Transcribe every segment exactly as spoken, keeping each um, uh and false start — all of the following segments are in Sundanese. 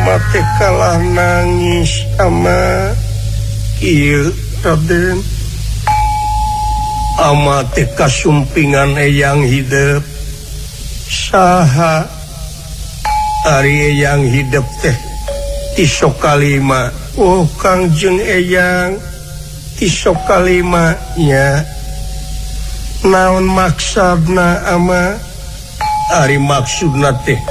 Ama teh kalah nangis ama ieu Raden. Ama teh kasumpingan eyang hidup. Saha ari eyang hidup teh tisok kalima. Oh Kangjeng eyang tisok kalima nya. Naon maksudna ama? Ari maksudna teh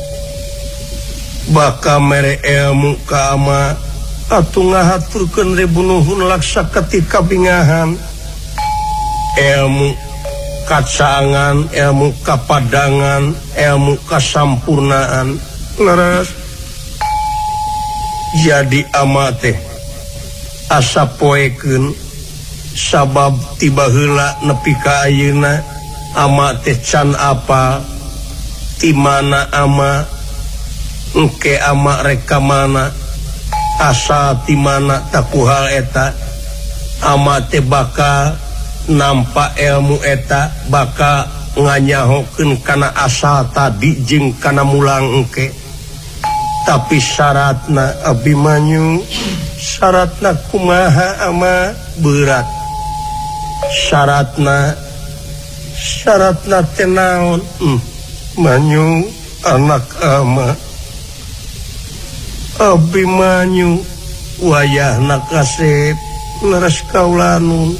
baka mere ilmu ka ama atuh ngahaturkeun rebunuhun laksa ketika bingahan. Ilmu kacangan, ilmu kapadangan, ilmu kasampurnaan leres. Jadi ama teh asa poekeun sabab tiba heula nepi ka ayeuna ama teh can apa ti mana ama engke ama reka mana asa ti mana takuhal eta ama teh bakal nampak ilmu eta bakal nganyahokeun kana asa tadi jeung kana mulang engke. Tapi syaratna Abimanyu, syaratna kumaha ama berat. Syaratna syaratna teh naon? Hmm, Manyu anak ama Abimanyu wayahna kasep leres kaulanun.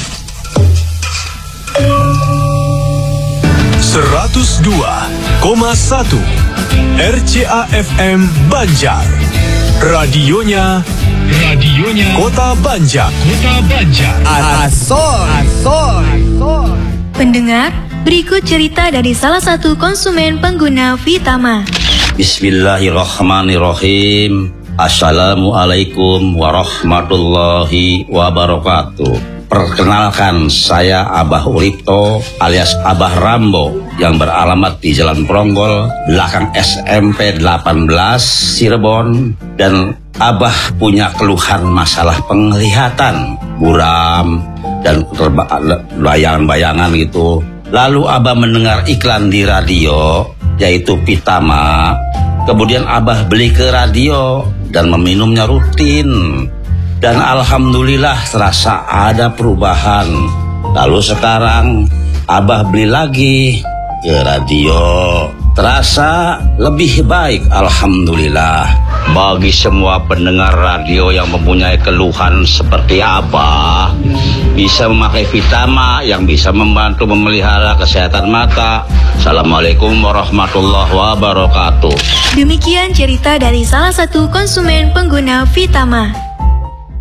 seratus dua koma satu R C A F M Banjar. Radionya Radionya Kota Banjar. Kota Banjar. Asol Asol Pendengar, berikut cerita dari salah satu konsumen pengguna Vitama. Bismillahirrahmanirrahim. Assalamualaikum warahmatullahi wabarakatuh. Perkenalkan, saya Abah Uripto alias Abah Rambo yang beralamat di Jalan Pronggol belakang S M P delapan belas Cirebon. Dan Abah punya keluhan masalah penglihatan, buram dan bayangan-bayangan gitu. Lalu Abah mendengar iklan di radio yaitu Vitama. Kemudian Abah beli ke radio dan meminumnya rutin. Dan alhamdulillah terasa ada perubahan. Lalu sekarang Abah beli lagi ke radio. Terasa lebih baik, alhamdulillah. Bagi semua pendengar radio yang mempunyai keluhan seperti Abah, bisa memakai Vitama yang bisa membantu memelihara kesehatan mata. Assalamualaikum warahmatullahi wabarakatuh. Demikian cerita dari salah satu konsumen pengguna Vitama.